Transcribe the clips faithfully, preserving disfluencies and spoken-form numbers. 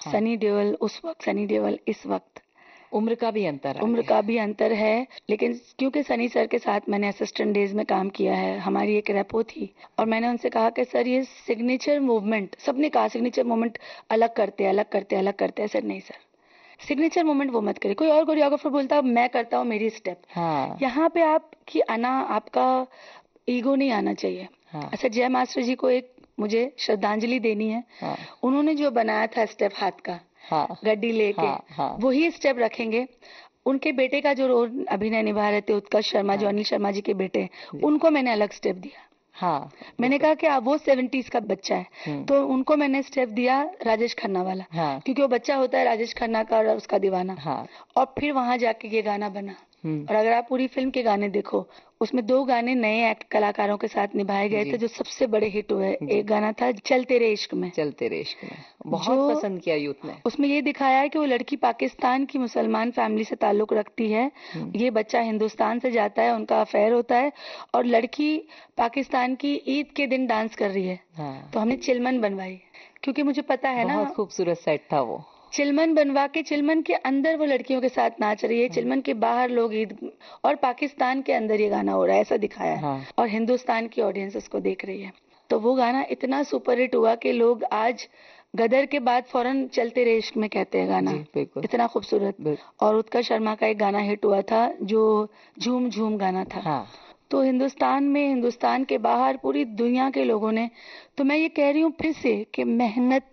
सनी देओल उस वक्त, सनी देओल इस वक्त। उम्र का भी अंतर है। उम्र का भी अंतर है, लेकिन क्योंकि सनी सर के साथ मैंने असिस्टेंट डेज में काम किया है, हमारी एक रेपो थी, और मैंने उनसे कहा कि सर ये सिग्नेचर मूवमेंट, सबने कहा सिग्नेचर मूवमेंट अलग करते अलग करते अलग करते हैं। सर नहीं सर, सिग्नेचर मूवमेंट वो मत करिए। कोई और कोरियोग्राफर बोलता मैं करता हूँ मेरी स्टेप, हाँ। यहाँ पे आपकी आना, आपका ईगो नहीं आना चाहिए। हाँ। अच्छा, जय मास्टर जी को एक मुझे श्रद्धांजलि देनी है। हाँ। उन्होंने जो बनाया था स्टेप हाथ का, हाँ, गड्डी लेके, हाँ, हाँ, वही स्टेप रखेंगे। उनके बेटे का जो रोल अभिनय निभा रहे थे उत्कर्ष शर्मा, हाँ, जो अनिल शर्मा जी के बेटे, उनको मैंने अलग स्टेप दिया। हाँ, मैंने कहा कि आप वो सेवेंटीज का बच्चा है, तो उनको मैंने स्टेप दिया राजेश खन्ना वाला, हाँ, क्योंकि वो बच्चा होता है राजेश खन्ना का और उसका दीवाना, हाँ, और फिर वहां जाके ये गाना बना। और अगर आप पूरी फिल्म के गाने देखो, उसमें दो गाने नए एक्ट कलाकारों के साथ निभाए गए थे जो सबसे बड़े हिट हुए। एक गाना था चल तेरे इश्क में, चल तेरे इश्क में बहुत पसंद किया यूथ ने। उसमें ये दिखाया है कि वो लड़की पाकिस्तान की मुसलमान फैमिली से ताल्लुक रखती है, ये बच्चा हिंदुस्तान से जाता है, उनका अफेयर होता है, और लड़की पाकिस्तान की ईद के दिन डांस कर रही है। हाँ। तो हमने चिलमन बनवाई, क्योंकि मुझे पता है ना, बहुत खूबसूरत सेट था वो। चिलमन बनवा के, चिलमन के अंदर वो लड़कियों के साथ नाच रही है, चिलमन के बाहर लोग ईद, और पाकिस्तान के अंदर ये गाना हो रहा है, ऐसा दिखाया है। हाँ। और हिंदुस्तान की ऑडियंस उसको देख रही है। तो वो गाना इतना सुपर हिट हुआ कि लोग आज गदर के बाद फौरन चलते रे इश्क में कहते हैं गाना, इतना खूबसूरत। और उत्कर्ष शर्मा का एक गाना हिट हुआ था जो झूम झूम गाना था। हाँ। तो हिंदुस्तान में, हिंदुस्तान के बाहर पूरी दुनिया के लोगों ने, तो मैं ये कह रही हूँ फिर से कि मेहनत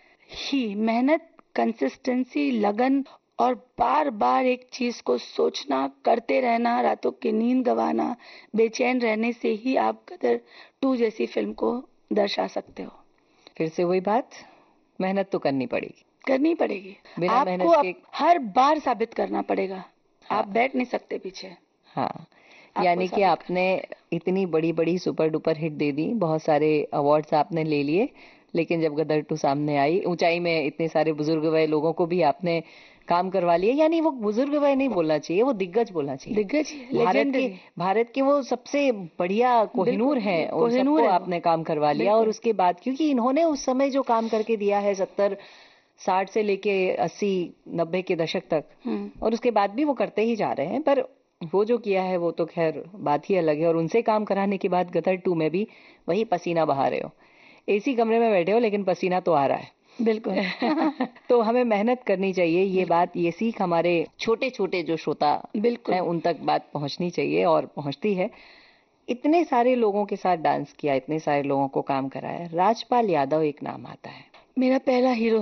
ही मेहनत, कंसिस्टेंसी, लगन, और बार बार एक चीज को सोचना, करते रहना, रातों की नींद गंवाना, बेचैन रहने से ही आप गदर टू जैसी फिल्म को दर्शा सकते हो। फिर से वही बात, मेहनत तो करनी पड़ेगी, करनी पड़ेगी, बिना आपको मेहनत के हर बार साबित करना पड़ेगा। हाँ। आप बैठ नहीं सकते पीछे। हाँ, यानी कि आपने इतनी बड़ी बड़ी सुपर डुपर हिट दे दी, बहुत सारे अवार्ड्स आपने ले लिए, लेकिन जब गदर टू सामने आई, ऊंचाई में इतने सारे बुजुर्ग वय लोगों को भी आपने काम करवा लिए, यानी वो बुजुर्ग वय नहीं बोलना चाहिए, वो दिग्गज बोलना चाहिए। दिग्गज, भारत के भारत के वो सबसे बढ़िया कोहिनूर हैं, और सबको आपने काम करवा लिया। और उसके बाद, क्योंकि इन्होंने उस समय जो काम करके दिया है, सत्तर साठ से लेके अस्सी नब्बे के दशक तक, और उसके बाद भी वो करते ही जा रहे हैं, पर वो जो किया है वो तो खैर बात ही अलग है। और उनसे काम कराने के बाद गदर टू में भी वही पसीना बहा रहे हो, एसी कमरे में बैठे हो, लेकिन पसीना तो आ रहा है। बिल्कुल। तो हमें मेहनत करनी चाहिए, ये बात, ये सीख हमारे छोटे छोटे जो श्रोता हैं उन तक बात पहुंचनी चाहिए, और पहुंचती है। इतने सारे लोगों के साथ डांस किया, इतने सारे लोगों को काम कराया, राजपाल यादव एक नाम आता है। मेरा पहला हीरो।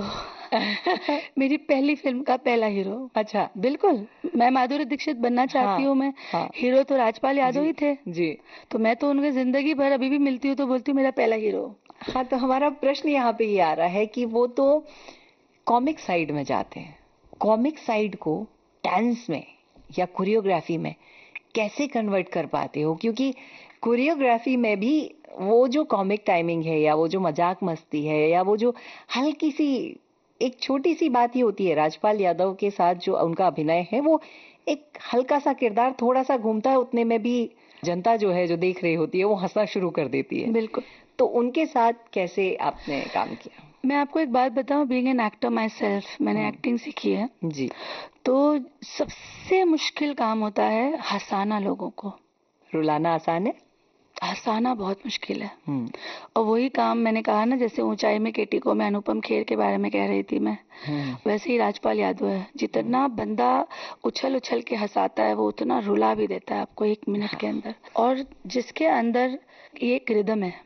मेरी पहली फिल्म का पहला हीरो। अच्छा। बिल्कुल, मैं माधुरी दीक्षित बनना चाहती हूँ। हाँ, मैं हाँ, हीरो तो राजपाल यादव ही थे जी। तो मैं तो उनके जिंदगी भर अभी भी मिलती हूँ तो बोलती हूँ मेरा पहला हीरो। हाँ, तो हमारा प्रश्न यहाँ पे ये आ रहा है कि वो तो कॉमिक साइड में जाते हैं, कॉमिक साइड को डांस में या कोरियोग्राफी में कैसे कन्वर्ट कर पाते हो? क्योंकि कोरियोग्राफी में भी वो जो कॉमिक टाइमिंग है, या वो जो मजाक मस्ती है, या वो जो हल्की सी एक छोटी सी बात ही होती है। राजपाल यादव के साथ जो उनका अभिनय है, वो एक हल्का सा किरदार थोड़ा सा घूमता है, उतने में भी जनता जो है, जो देख रही होती है, वो हंसना शुरू कर देती है। बिल्कुल। तो उनके साथ कैसे आपने काम किया? मैं आपको एक बात बताऊं, being an actor my self, मैंने एक्टिंग सीखी है जी। तो सबसे मुश्किल काम होता है हंसाना लोगों को। रुलाना आसान है, हंसाना बहुत मुश्किल है। और वही काम मैंने कहा ना, जैसे ऊंचाई में केटी को मैं अनुपम खेर के बारे में कह रही थी मैं, वैसे ही राजपाल यादव है। जितना बंदा उछल उछल के हंसाता है, वो उतना रुला भी देता है आपको एक मिनट के अंदर। और जिसके अंदर एक रिदम है,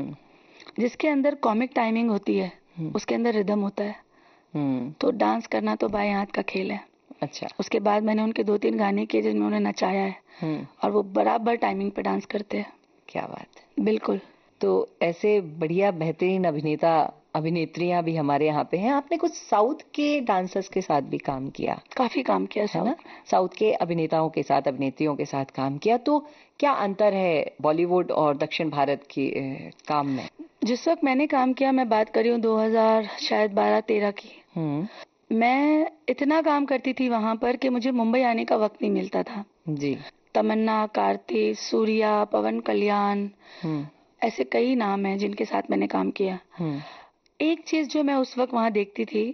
जिसके अंदर कॉमिक टाइमिंग होती है, उसके अंदर रिदम होता है। तो डांस करना तो बाएं हाथ का खेल है। अच्छा। उसके बाद मैंने उनके दो तीन गाने किए जिनमें उन्हें नचाया है, और वो बराबर टाइमिंग पे डांस करते हैं। क्या बात। बिल्कुल। तो ऐसे बढ़िया बेहतरीन अभिनेता अभिनेत्रियां भी हमारे यहाँ पे हैं। आपने कुछ साउथ के डांसर्स के साथ भी काम किया? काफी काम किया है ना, साउथ के अभिनेताओं के साथ, अभिनेत्रियों के साथ काम किया। तो क्या अंतर है बॉलीवुड और दक्षिण भारत के काम में? जिस वक्त मैंने काम किया, मैं बात कर रही हूँ दो हज़ार शायद बारह तेरह की, मैं इतना काम करती थी वहां पर कि मुझे मुंबई आने का वक्त नहीं मिलता था। जी। तमन्ना, कार्तिक, सूर्या, पवन कल्याण, ऐसे कई नाम हैं जिनके साथ मैंने काम किया। एक चीज जो मैं उस वक्त वहां देखती थी